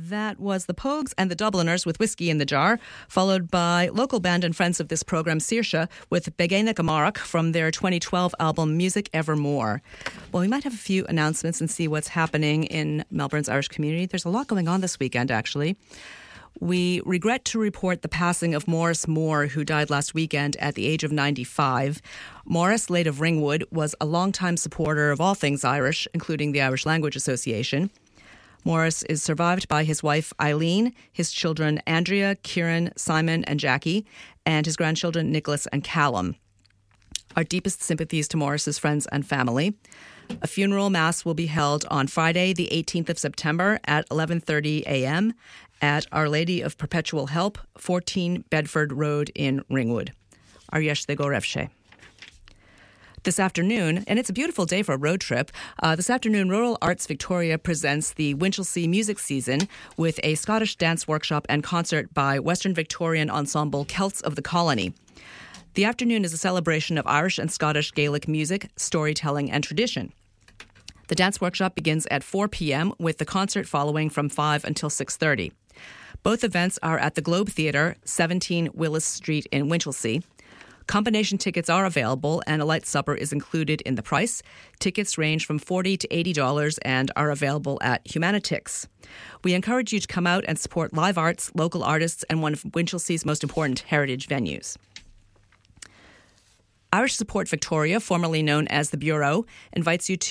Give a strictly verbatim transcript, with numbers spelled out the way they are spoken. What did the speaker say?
That was the Pogues and the Dubliners with Whiskey in the Jar, followed by local band and friends of this programme, Saoirse, with Begaina Gamarach from their twenty twelve album Music Evermore. Well, we might have a few announcements and see what's happening in Melbourne's Irish community. There's a lot going on this weekend, actually. We regret to report the passing of Maurice Moore, who died last weekend at the age of ninety-five. Maurice, late of Ringwood, was a longtime supporter of all things Irish, including the Irish Language Association. Maurice is survived by his wife Eileen, his children Andrea, Kieran, Simon and Jackie, and his grandchildren Nicholas and Callum. Our deepest sympathies to Maurice's friends and family. A funeral mass will be held on Friday, the eighteenth of September at eleven thirty a.m. at Our Lady of Perpetual Help, fourteen Bedford Road in Ringwood. Aryesh Dego Revshe. This afternoon, and it's a beautiful day for a road trip, uh, this afternoon Rural Arts Victoria presents the Winchelsea Music Season with a Scottish dance workshop and concert by Western Victorian ensemble Celts of the Colony. The afternoon is a celebration of Irish and Scottish Gaelic music, storytelling and tradition. The dance workshop begins at four p.m. with the concert following from five until six thirty. Both events are at the Globe Theatre, seventeen Willis Street in Winchelsea. Combination tickets are available and a light supper is included in the price. Tickets range from forty dollars to eighty dollars and are available at Humanitix. We encourage you to come out and support live arts, local artists, and one of Winchelsea's most important heritage venues. Irish Support Victoria, formerly known as the Bureau, invites you to